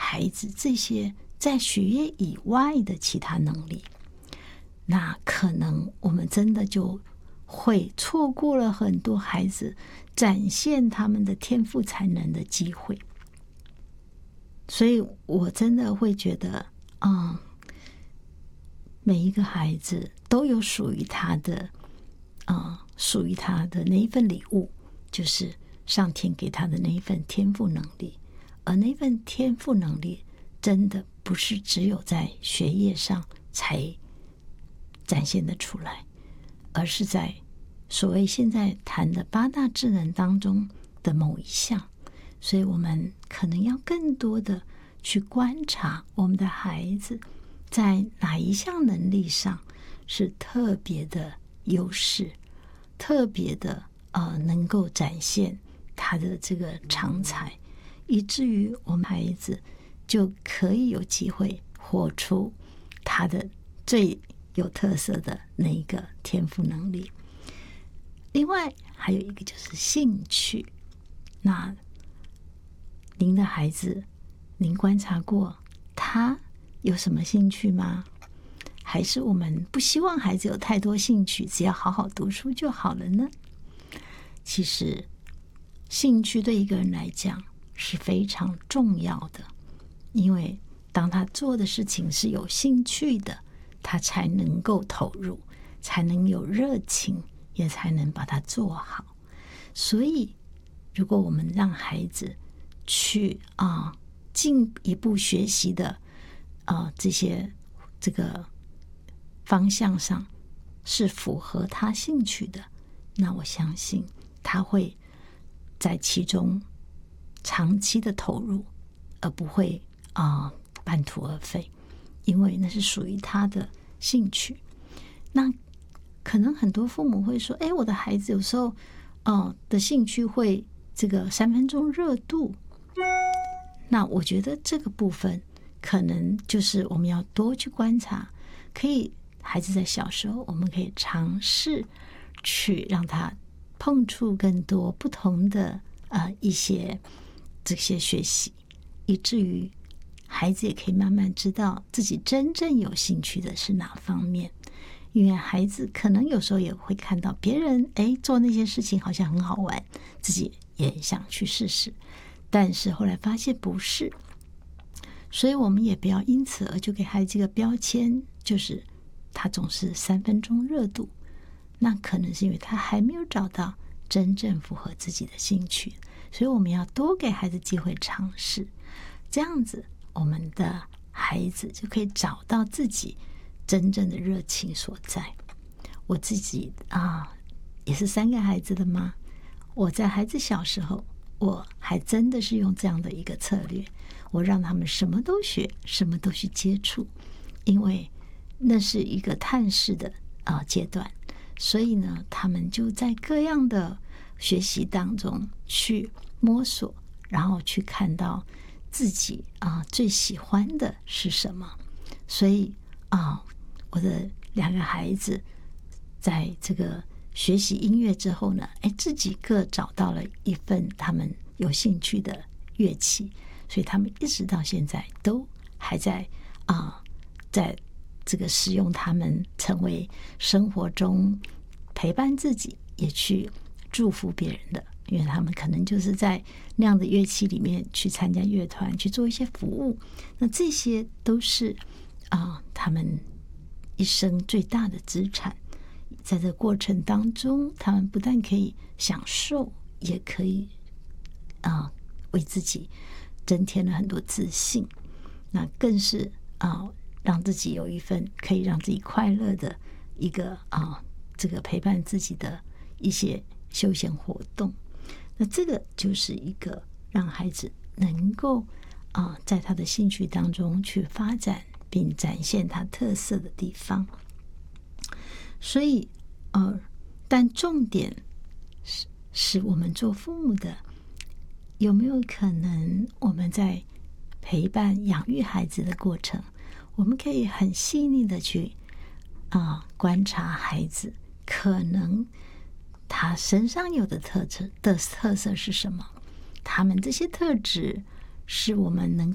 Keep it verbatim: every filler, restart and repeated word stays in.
孩子这些在学业以外的其他能力，那可能我们真的就会错过了很多孩子展现他们的天赋才能的机会。所以我真的会觉得，嗯，每一个孩子都有属于他的，嗯，属于他的那一份礼物，就是上天给他的那一份天赋能力。而那份天赋能力真的不是只有在学业上才展现得出来，而是在所谓现在谈的八大智能当中的某一项。所以我们可能要更多的去观察我们的孩子在哪一项能力上是特别的优势，特别的呃能够展现他的这个长才，以至于我们孩子就可以有机会活出他的最有特色的那一个天赋能力。另外还有一个就是兴趣。那您的孩子，您观察过他有什么兴趣吗？还是我们不希望孩子有太多兴趣，只要好好读书就好了呢？其实兴趣对一个人来讲是非常重要的，因为当他做的事情是有兴趣的，他才能够投入，才能有热情，也才能把它做好。所以如果我们让孩子去啊进一步学习的啊这些这个方向上是符合他兴趣的，那我相信他会在其中长期的投入，而不会啊半途而废，因为那是属于他的兴趣。那可能很多父母会说，哎，我的孩子有时候哦的兴趣会这个三分钟热度。那我觉得这个部分可能就是我们要多去观察，可以孩子在小时候我们可以尝试去让他碰触更多不同的呃一些这些学习，以至于孩子也可以慢慢知道自己真正有兴趣的是哪方面。因为孩子可能有时候也会看到别人哎做那些事情好像很好玩，自己也想去试试，但是后来发现不是。所以我们也不要因此而就给孩子一个标签，就是他总是三分钟热度。那可能是因为他还没有找到真正符合自己的兴趣，所以我们要多给孩子机会尝试，这样子我们的孩子就可以找到自己真正的热情所在。我自己啊，也是三个孩子的妈，我在孩子小时候，我还真的是用这样的一个策略，我让他们什么都学，什么都去接触，因为那是一个探视的啊阶段，所以呢，他们就在各样的学习当中去摸索，然后去看到自己啊最喜欢的是什么。所以啊，我的两个孩子在这个学习音乐之后呢，哎，自己各找到了一份他们有兴趣的乐器，所以他们一直到现在都还在啊，在这个使用他们，成为生活中陪伴自己，也去祝福别人的。因为他们可能就是在那样的乐器里面去参加乐团，去做一些服务，那这些都是啊，他们一生最大的资产。在这个过程当中，他们不但可以享受，也可以啊为自己增添了很多自信，那更是啊让自己有一份可以让自己快乐的一个啊这个陪伴自己的一些休闲活动。那这个就是一个让孩子能够啊在他的兴趣当中去发展并展现他特色的地方。所以呃，但重点是是我们做父母的，有没有可能我们在陪伴养育孩子的过程，我们可以很细腻的去啊、呃、观察孩子可能他身上有的特质的特色是什么，他们这些特质是我们能够